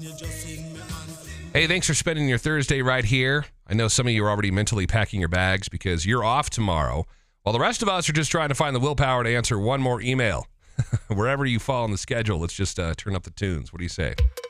Hey, thanks for spending your Thursday right here. I know some of you are already mentally packing your bags because you're off tomorrow, while the rest of us are just trying to find the willpower to answer one more email. Wherever you fall on the schedule, let's just turn up the tunes. What do you say?